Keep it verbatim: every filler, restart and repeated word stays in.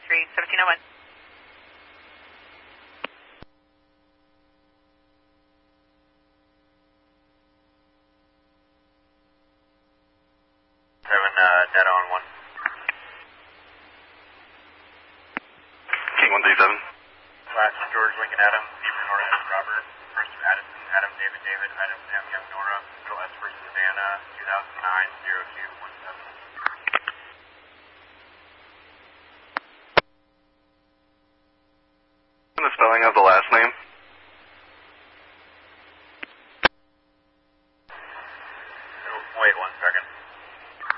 three, seventeen oh one. Seven, uh, data on one. King one three seven. Last George Lincoln Adam, Zebra Nora S Robert, first Addison Adam David David, Adam Sam Young Nora, Middle S for Savannah, two thousand nine, zero two one.